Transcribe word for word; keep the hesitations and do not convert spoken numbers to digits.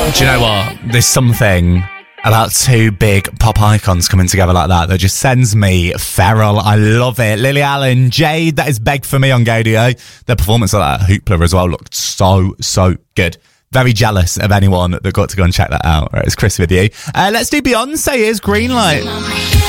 Do you know what? There's something about two big pop icons coming together like that that just sends me feral. I love it. Lily Allen, Jade, that is Beg For Me on Gaudio. Their performance of that Hoopla as well looked so, so good. Very jealous of anyone that got to go and check that out. Right, it's Chris with you. Uh, let's do Beyonce. Here's Green Light.